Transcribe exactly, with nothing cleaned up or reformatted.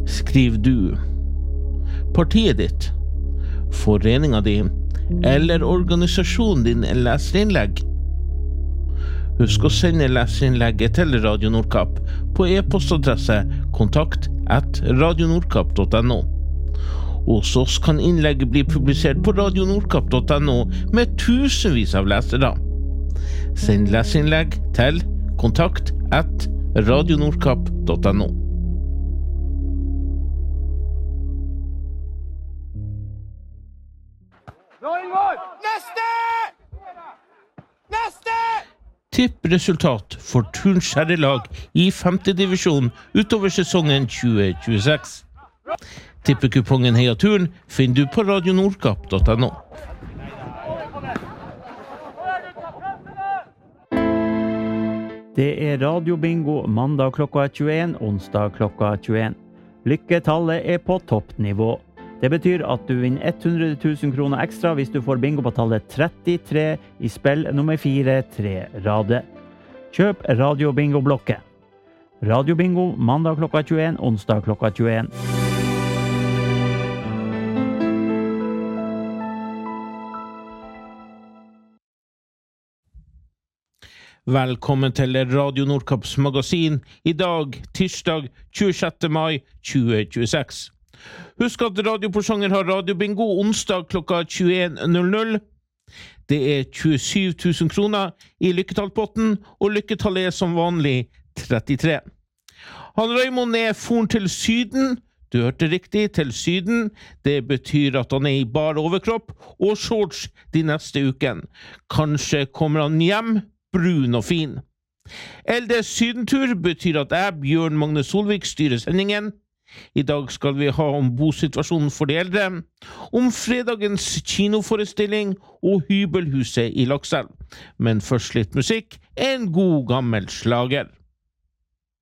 skriver du. Partiet ditt, foreningen din eller organisasjonen din leserinnlegg. Husk å sende leserinnlegget til Radio Nordkapp på e-postadresse kontakt at radionordkapp punktum no. Hos oss kan innlegget bli publisert på radionordkapp punktum no med tusenvis av lesere. Send leserinnlegg til kontakt at radionordkapp punktum no. Neste! Neste! Tipp resultat for Turns herrelag i femte divisjon utover sesongen tjue tjueseks. Tippekupongen Heia Turn finner du på radionordkapp punktum no. Det er radiobingo mandag klokka tjueen, onsdag klokka tjueen. Lykketallet er på toppnivå. Det betyr at du vinner hundre tusen kroner ekstra hvis du får bingo på tallet trettitre i spill nummer fire tre radet. Kjøp radiobingo-blokket. Radiobingo mandag klokka tjueen, onsdag klokka tjueen. Velkommen til Radio Nordkapps magasin i dag, tirsdag tjuesjette mai tjue tjueseks. Husk at radioporsanger har radiobingo onsdag klokka tjueen null null. Det er tjuesyv tusen kroner i lykketallpotten, og lykketallet er som vanlig trettitre. Han Raymond er foren til Syden. Du hørte riktig, til Syden. Det betyr at han er i bar overkropp og shorts de neste uken. Kanskje kommer han hjem brun og fin. Eldes sydentur betyr at jeg, Bjørn Magne Solvik, styrer sendingen. I dag skal vi ha om bosituasjonen for de eldre, om fredagens kinoforestilling og hybelhuset i Lakselv. Men først litt musikk, en god gammel slager.